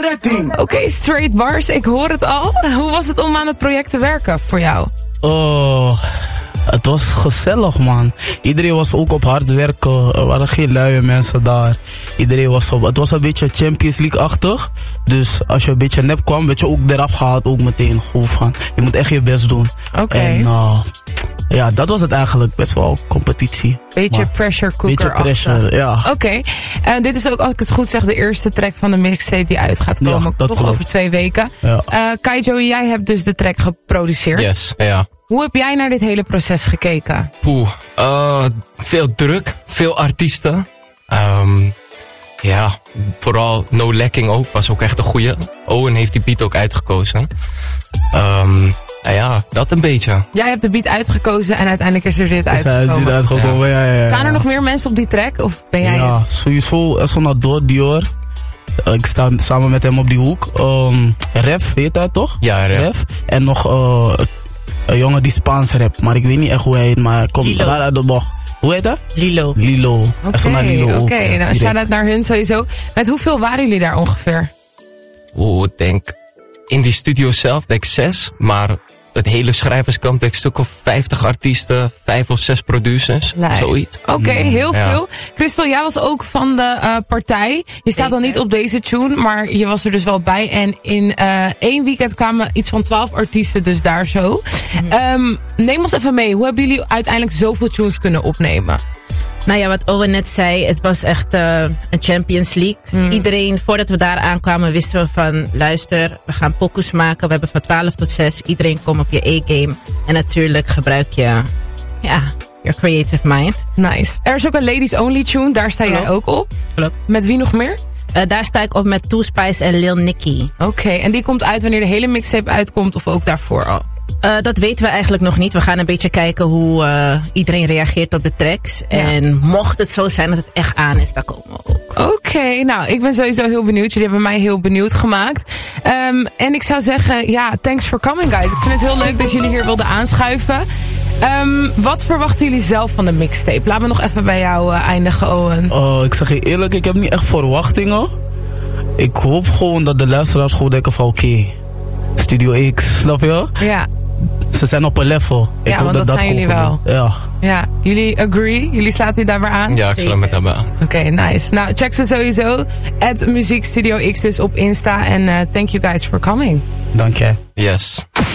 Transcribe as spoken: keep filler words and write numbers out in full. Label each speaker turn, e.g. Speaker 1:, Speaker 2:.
Speaker 1: Oké, okay, Straight Bars, ik hoor het al. Hoe was het om aan het project te werken voor jou?
Speaker 2: Oh, het was gezellig, man. Iedereen was ook op hard werken. Er waren geen luie mensen daar. Iedereen was op... Het was een beetje Champions League-achtig. Dus als je een beetje nep kwam, werd je ook eraf gehaald. Ook meteen. Gewoon van, je moet echt je best doen.
Speaker 1: Oké. Okay.
Speaker 2: En uh, ja, dat was het eigenlijk. Best wel competitie.
Speaker 1: Beetje maar, pressure cooker.
Speaker 2: Beetje pressure, ja.
Speaker 1: Oké. Okay. Uh, dit is ook, als ik het goed zeg, de eerste track van de mixtape die uit gaat komen.
Speaker 2: Ja, dat
Speaker 1: toch
Speaker 2: klopt.
Speaker 1: Over twee weken.
Speaker 2: Ja.
Speaker 1: Uh, Kaijo, jij hebt dus de track geproduceerd.
Speaker 3: Yes, ja.
Speaker 1: Hoe heb jij naar dit hele proces gekeken?
Speaker 3: Poeh, uh, veel druk, veel artiesten. Um, ja, vooral No Lacking ook, was ook echt een goeie. Owen heeft die beat ook uitgekozen. Um, ja, dat een beetje.
Speaker 1: Jij hebt de beat uitgekozen en uiteindelijk is er dit
Speaker 2: is
Speaker 1: uitgekomen.
Speaker 2: Dit uitgekomen. Ja. Ja, ja, ja.
Speaker 1: Staan er nog meer mensen op die track? Of ben jij
Speaker 2: Ja,
Speaker 1: het?
Speaker 2: sowieso Esonador, Dior. Ik sta samen met hem op die hoek. Um, Ref, heet hij toch?
Speaker 3: Ja, Ref. Ref.
Speaker 2: En nog... Uh, een jongen die Spaans rap, maar ik weet niet echt hoe hij heet, maar hij komt daar uit de bocht. Hoe heet dat?
Speaker 4: Lilo.
Speaker 2: Lilo.
Speaker 1: Oké, okay, oké. Okay. Nou, shout-out naar hun sowieso. Met hoeveel waren jullie daar ongeveer?
Speaker 3: Oeh, ik denk in die studio zelf, denk ik zes, maar het hele schrijverskamp, denk ik, stuk of vijftig artiesten, vijf of zes producers, Lij. zoiets.
Speaker 1: Oké, okay, heel ja. veel. Christel, jij was ook van de uh, partij. Je staat dan niet op deze tune, maar je was er dus wel bij. En in uh, één weekend kwamen iets van twaalf artiesten dus daar zo. Mm-hmm. Um, neem ons even mee. Hoe hebben jullie uiteindelijk zoveel tunes kunnen opnemen?
Speaker 4: Nou ja, wat Owen net zei, het was echt uh, een Champions League. Mm. Iedereen, voordat we daar aankwamen, wisten we van, luister, we gaan pokoes maken. We hebben van twaalf tot zes. Iedereen komt op je A-game. En natuurlijk gebruik je, ja, your creative mind.
Speaker 1: Nice. Er is ook een Ladies Only tune, daar sta
Speaker 4: Klopt.
Speaker 1: jij ook op.
Speaker 4: Klopt.
Speaker 1: Met wie nog meer?
Speaker 4: Uh, daar sta ik op met Two Spice en Lil Nicky.
Speaker 1: Oké, okay. En die komt uit wanneer de hele mixtape uitkomt of ook daarvoor al?
Speaker 4: Uh, dat weten we eigenlijk nog niet. We gaan een beetje kijken hoe uh, iedereen reageert op de tracks. Ja. En mocht het zo zijn dat het echt aan is, dan komen we ook.
Speaker 1: Oké, okay, nou, ik ben sowieso heel benieuwd. Jullie hebben mij heel benieuwd gemaakt. Um, en ik zou zeggen, ja, thanks for coming, guys. Ik vind het heel leuk dat jullie hier wilden aanschuiven. Um, wat verwachten jullie zelf van de mixtape? Laten we nog even bij jou uh, eindigen, Owen.
Speaker 2: Oh, ik zeg je eerlijk, ik heb niet echt verwachtingen. Ik hoop gewoon dat de luisteraars gewoon denken van, oké, okay, Studio X, snap je?
Speaker 1: Ja.
Speaker 2: Ze zijn op een level. Ik
Speaker 1: ja,
Speaker 2: hoop
Speaker 1: want dat,
Speaker 2: dat,
Speaker 1: dat zijn jullie wel.
Speaker 2: Ja.
Speaker 1: Ja. Jullie agree? Jullie slaat dit daarbij aan?
Speaker 3: Ja, ik sluit me daarbij aan.
Speaker 1: Oké, okay, nice. Nou, check ze sowieso. At Muziek Studio X dus op Insta. En uh, thank you guys for coming.
Speaker 2: Dank je.
Speaker 3: Yes.